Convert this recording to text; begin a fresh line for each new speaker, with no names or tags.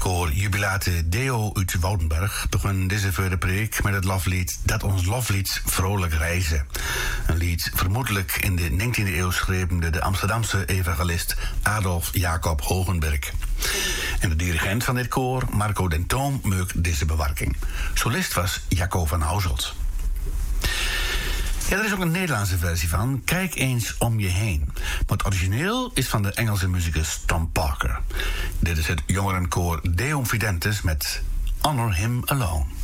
koor Jubilate Deo uit Woudenberg begon deze verder preek met het loflied Dat ons loflied vrolijk reizen. Een lied vermoedelijk in de 19e eeuw schreven de Amsterdamse evangelist Adolf Jacob Hogenberg. En de dirigent van dit koor, Marco den Toom, meuk deze bewerking. Solist was Jacco van Houselt. Ja, er is ook een Nederlandse versie van. Kijk eens om je heen. Maar het origineel is van de Engelse muzikus Tom Parker. Dit is het jongerenkoor Deum Fidentis met Honor Him Alone.